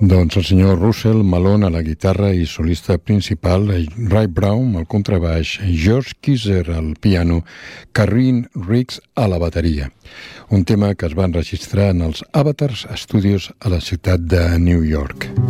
Doncs el senyor Russell Malone a la guitarra i solista principal, Ray Brown al contrabaix, George Kisser al piano, Karrine Riggs a la bateria. Un tema que es va enregistrar en els Avatars Studios a la ciutat de New York.